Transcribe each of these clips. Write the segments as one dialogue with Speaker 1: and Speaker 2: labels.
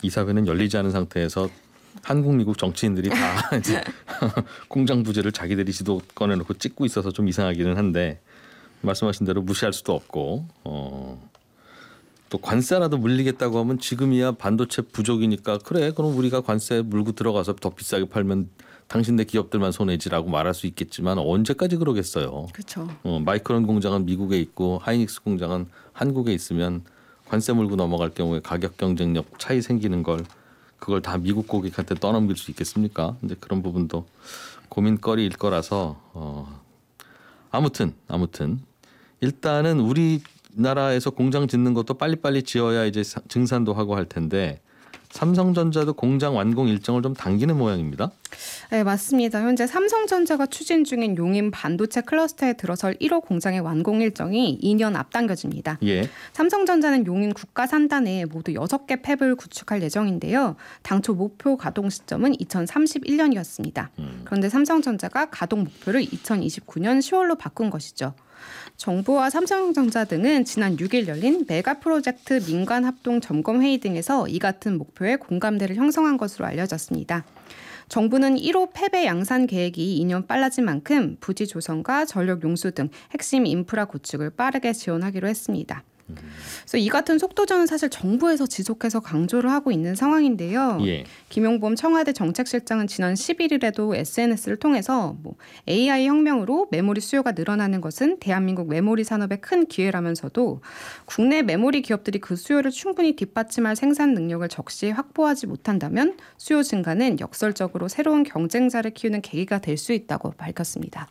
Speaker 1: 이사회는 열리지 않은 상태에서 한국 미국 정치인들이 다 이제 공장 부재를 자기들이 지도 꺼내놓고 찍고 있어서 좀 이상하기는 한데 말씀하신 대로 무시할 수도 없고 또 관세라도 물리겠다고 하면 지금이야 반도체 부족이니까 그래 그럼 우리가 관세 물고 들어가서 더 비싸게 팔면 당신네 기업들만 손해지라고 말할 수 있겠지만 언제까지 그러겠어요.
Speaker 2: 그렇죠.
Speaker 1: 마이크론 공장은 미국에 있고 하이닉스 공장은 한국에 있으면 관세 물고 넘어갈 경우에 가격 경쟁력 차이 생기는 걸 그걸 다 미국 고객한테 떠넘길 수 있겠습니까? 이제 그런 부분도 고민거리일 거라서 아무튼 일단은 우리나라에서 공장 짓는 것도 빨리빨리 지어야 이제 증산도 하고 할 텐데 삼성전자도 공장 완공 일정을 좀 당기는 모양입니다.
Speaker 2: 네, 맞습니다. 현재 삼성전자가 추진 중인 용인 반도체 클러스터에 들어설 1호 공장의 완공 일정이 2년 앞당겨집니다.
Speaker 1: 예.
Speaker 2: 삼성전자는 용인 국가산단에 모두 6개 팹을 구축할 예정인데요. 당초 목표 가동 시점은 2031년이었습니다. 그런데 삼성전자가 가동 목표를 2029년 10월로 바꾼 것이죠. 정부와 삼성전자 등은 지난 6일 열린 메가 프로젝트 민관 합동 점검 회의 등에서 이 같은 목표에 공감대를 형성한 것으로 알려졌습니다. 정부는 1호 팹의 양산 계획이 2년 빨라진 만큼 부지 조성과 전력 용수 등 핵심 인프라 구축을 빠르게 지원하기로 했습니다. 그래서 이 같은 속도전은 사실 정부에서 지속해서 강조를 하고 있는 상황인데요.
Speaker 1: 예.
Speaker 2: 김용범 청와대 정책실장은 지난 11일에도 SNS를 통해서 AI 혁명으로 메모리 수요가 늘어나는 것은 대한민국 메모리 산업의 큰 기회라면서도 국내 메모리 기업들이 그 수요를 충분히 뒷받침할 생산 능력을 적시에 확보하지 못한다면 수요 증가는 역설적으로 새로운 경쟁자를 키우는 계기가 될 수 있다고 밝혔습니다.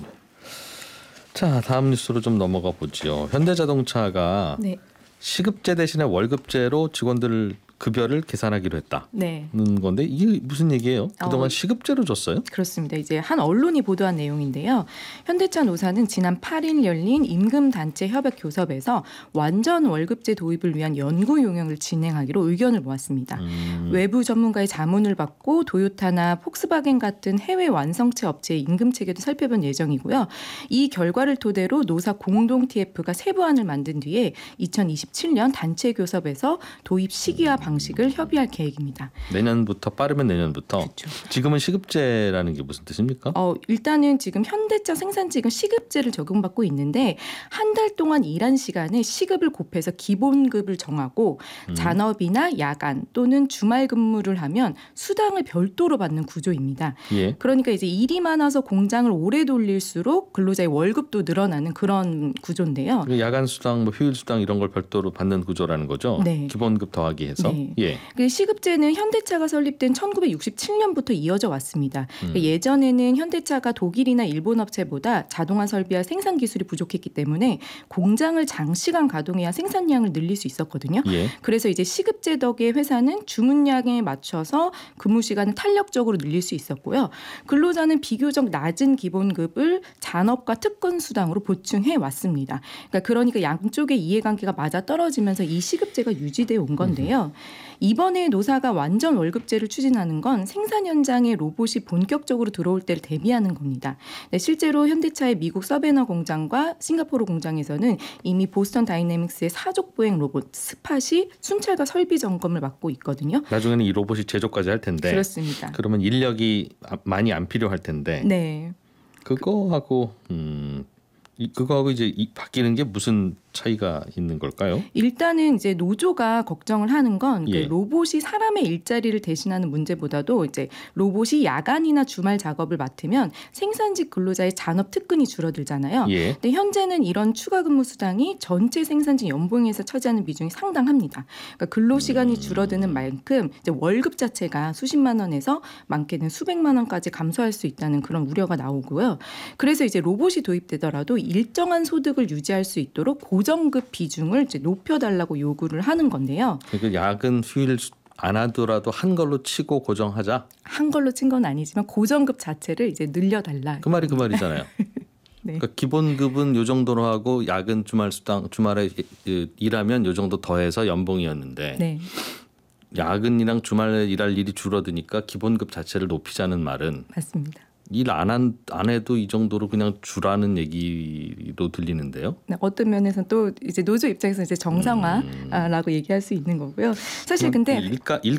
Speaker 1: 자, 다음 뉴스로 좀 넘어가 보죠. 현대자동차가
Speaker 3: 네.
Speaker 1: 시급제 대신에 월급제로 직원들 급여를 계산하기로 했다는
Speaker 3: 네.
Speaker 1: 건데 이게 무슨 얘기예요? 그동안 시급제로 줬어요?
Speaker 3: 그렇습니다. 이제 한 언론이 보도한 내용인데요. 현대차 노사는 지난 8일 열린 임금단체 협약교섭에서 완전 월급제 도입을 위한 연구 용역을 진행하기로 의견을 모았습니다. 외부 전문가의 자문을 받고 도요타나 폭스바겐 같은 해외 완성체 업체의 임금 체계도 살펴본 예정이고요. 이 결과를 토대로 노사 공동 TF가 세부안을 만든 뒤에 2027년 단체 교섭에서 도입 시기와 방식을 협의할 계획입니다.
Speaker 1: 내년부터 빠르면 내년부터.
Speaker 3: 그렇죠.
Speaker 1: 지금은 시급제라는 게 무슨 뜻입니까?
Speaker 3: 일단은 지금 현대차 생산직은 시급제를 적용받고 있는데 한 달 동안 일한 시간에 시급을 곱해서 기본급을 정하고 잔업이나 야간 또는 주말 근무를 하면 수당을 별도로 받는 구조입니다.
Speaker 1: 예.
Speaker 3: 그러니까 이제 일이 많아서 공장을 오래 돌릴수록 근로자의 월급도 늘어나는 그런 구조인데요.
Speaker 1: 야간 수당, 휴일 수당 이런 걸 별도로 받는 구조라는 거죠.
Speaker 3: 네.
Speaker 1: 기본급 더하기 해서.
Speaker 3: 네.
Speaker 1: 예.
Speaker 3: 그 시급제는 현대차가 설립된 1967년부터 이어져 왔습니다. 예전에는 현대차가 독일이나 일본 업체보다 자동화 설비와 생산 기술이 부족했기 때문에 공장을 장시간 가동해야 생산량을 늘릴 수 있었거든요.
Speaker 1: 예.
Speaker 3: 그래서 이제 시급제 덕에 회사는 주문량에 맞춰서 근무 시간을 탄력적으로 늘릴 수 있었고요. 근로자는 비교적 낮은 기본급을 잔업과 특권 수당으로 보충해 왔습니다. 그러니까 양쪽의 이해관계가 맞아 떨어지면서 이 시급제가 유지되어 온 건데요. 이번에 노사가 완전 월급제를 추진하는 건 생산 현장에 로봇이 본격적으로 들어올 때를 대비하는 겁니다. 네, 실제로 현대차의 미국 서베너 공장과 싱가포르 공장에서는 이미 보스턴 다이내믹스의 사족 보행 로봇 스팟이 순찰과 설비 점검을 맡고 있거든요.
Speaker 1: 나중에는 이 로봇이 제조까지 할 텐데.
Speaker 3: 그렇습니다.
Speaker 1: 그러면 인력이 많이 안 필요할 텐데.
Speaker 3: 네.
Speaker 1: 그거하고 이제 바뀌는 게 무슨 차이가 있는 걸까요?
Speaker 3: 일단은 이제 노조가 걱정을 하는 건
Speaker 1: 예.
Speaker 3: 그 로봇이 사람의 일자리를 대신하는 문제보다도 이제 로봇이 야간이나 주말 작업을 맡으면 생산직 근로자의 잔업 특근이 줄어들잖아요.
Speaker 1: 예.
Speaker 3: 근데 현재는 이런 추가 근무 수당이 전체 생산직 연봉에서 차지하는 비중이 상당합니다. 그러니까 근로 시간이 줄어드는 만큼 이제 월급 자체가 수십만 원에서 많게는 수백만 원까지 감소할 수 있다는 그런 우려가 나오고요. 그래서 이제 로봇이 도입되더라도 일정한 소득을 유지할 수 있도록 고정급 비중을 이제 높여달라고 요구를 하는 건데요.
Speaker 1: 그러니까 야근 휴일 안 하더라도 한 걸로 치고 고정하자.
Speaker 3: 한 걸로 친 건 아니지만 고정급 자체를 이제 늘려달라.
Speaker 1: 그 말이잖아요.
Speaker 3: 네.
Speaker 1: 그러니까 기본급은 요 정도로 하고 야근 주말 수당 주말에 일하면 요 정도 더해서 연봉이었는데
Speaker 3: 네.
Speaker 1: 야근이랑 주말에 일할 일이 줄어드니까 기본급 자체를 높이자는 말은
Speaker 3: 맞습니다.
Speaker 1: 일 안 해도 이 정도로 그냥 주라는 얘기로 들리는데요.
Speaker 3: 네, 어떤 면에서는 또 이제 노조 입장에서 이제 정상화라고 얘기할 수 있는 거고요. 사실 근데